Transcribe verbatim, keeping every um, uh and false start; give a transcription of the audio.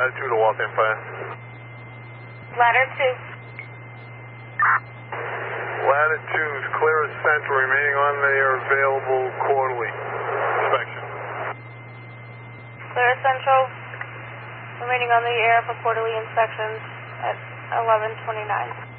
latitude to Waltham Fire. Ladder two. Latitude clear as central, remaining on their available quarterly inspection. Clear Central, remaining on the air for quarterly inspections at eleven twenty-nine.